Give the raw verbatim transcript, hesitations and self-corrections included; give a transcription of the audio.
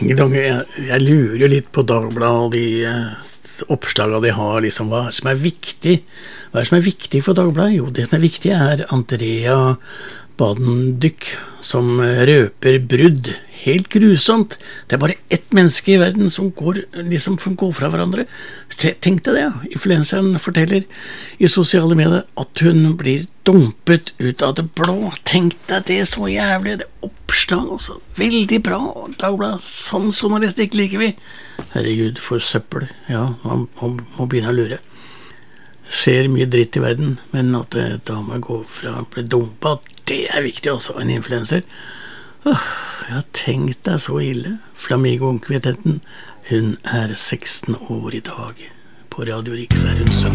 Jeg, jeg lurer litt på Dagbladet og de eh, oppslagene de har, liksom, hva som er viktig. Hva er det som er viktig for Dagbladet? Jo, det som er viktig er Andrea Badendyk, som røper brudd. Helt grusomt. Det er bare ett menneske i verden som går, liksom, går fra hverandre. Tenk deg det, ja. Influenseren forteller i sosiale medier at hun blir dumpet ut av det blå. Tenk deg det, så jævlig. Det oppslag også. Veldig bra. Dagbladet, sånn journalistikk liker vi. Herregud, for søppel. Ja, man må, må begynne å lure. Ser mye dritt i verden, men at damer går fra å bli dumpet, det er viktig også, en influenser. Åh, jeg har tenkt deg så ille. Flamingo-kvintetten, hun er seksten år i dag. På Radio Riks er hun sytten.